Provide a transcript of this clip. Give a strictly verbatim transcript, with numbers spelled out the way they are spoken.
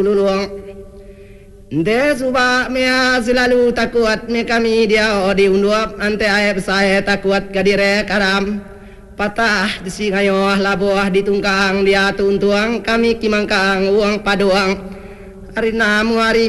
luluang de suba mea selalu takut me kami dia di unduap ante aep saya takut kadire karam patah di singayo labuah ditungkang dia tuntuang kami kimangkang uang paduang hari namu hari